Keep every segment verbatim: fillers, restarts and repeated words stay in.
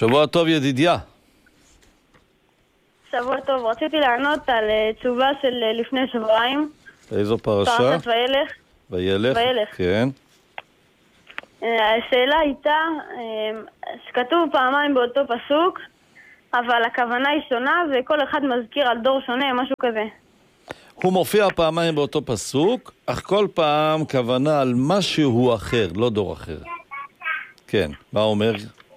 שבוע טוב ידידיה. שבוע טוב, רציתי לענות על תשובה של לפני שבועיים. איזו פרשה? פרשת וילך. וילך? וילך. כן. השאלה הייתה, שכתוב פעמיים באותו פסוק, אבל הכוונה היא שונה וכל אחד מזכיר על דור שונה, משהו כזה. הוא מופיע פעמיים באותו פסוק, אך כל פעם כוונה על משהו אחר, לא דור אחר. כן, מה אומר?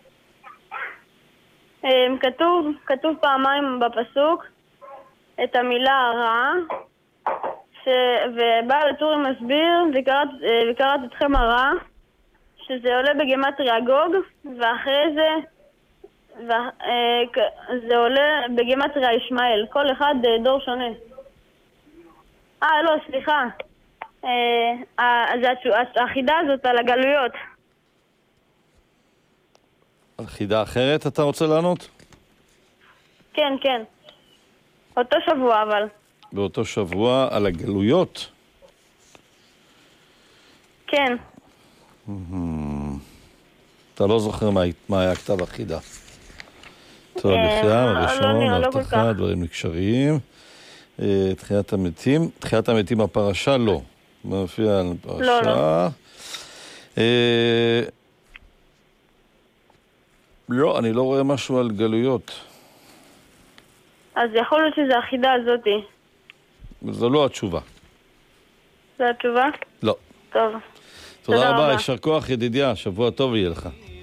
כתוב, כתוב פעמיים בפסוק את המילה הרע, ש... ובעל הטורי מסביר, וקראת, וקראת אתכם הרע, שזה עולה בגימטריה גוג, ואחרי זה ו... זה עולה בגימטריה ישמעאל, כל אחד דור שונה. אה, לא, סליחה. החידה הזאת על הגלויות. על חידה אחרת אתה רוצה לענות? כן, כן. אותו שבוע אבל. באותו שבוע על הגלויות? כן. אתה לא זוכר מה היה כתב החידה. טוב, לחיים, הראשון, הבטחה, דברים נקשריים. תחיית המתים. תחיית המתים הפרשה לא. מופיע על הפרשה. לא, לא. לא, אני לא רואה משהו על גלויות. אז יכול להיות שזה החידה הזאתי. זו לא התשובה. זו התשובה? לא. טוב. תודה רבה, יישר כוח ידידיה, שבוע טוב יהיה לך.